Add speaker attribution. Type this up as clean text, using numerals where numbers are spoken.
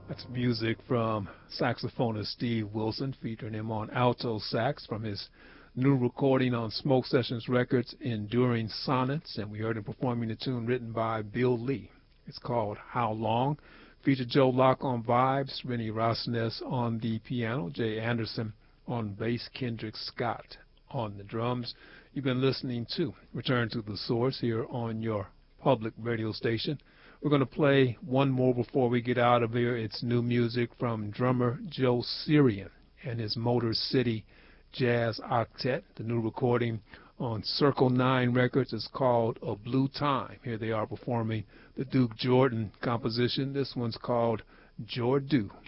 Speaker 1: That's music from saxophonist Steve Wilson, featuring him on alto sax from his new recording on Smoke Sessions Records, Enduring Sonnets, and we heard him performing a tune written by Bill Lee. It's called How Long. Featured Joe Locke on vibes, Rennie Rosnes on the piano, Jay Anderson on bass, Kendrick Scott on the drums. You've been listening to Return to the Source here on your public radio station. We're going to play one more before we get out of here. It's new music from drummer Joe Syrian and his Motor City Jazz Octet. The new recording on Circle 9 Records is called A Blue Time. Here they are performing the Duke Jordan composition. This one's called Jordu.